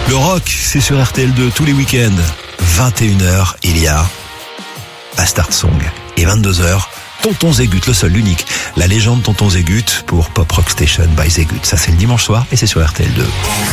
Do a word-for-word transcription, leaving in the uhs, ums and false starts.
Le rock, c'est sur R T L deux tous les week-ends. vingt et une heures, il y a Bastard Song. Et vingt-deux heures, Tonton Zégut, le seul, l'unique. La légende Tonton Zégut pour Pop Rock Station by Zégut. Ça, c'est le dimanche soir et c'est sur R T L deux.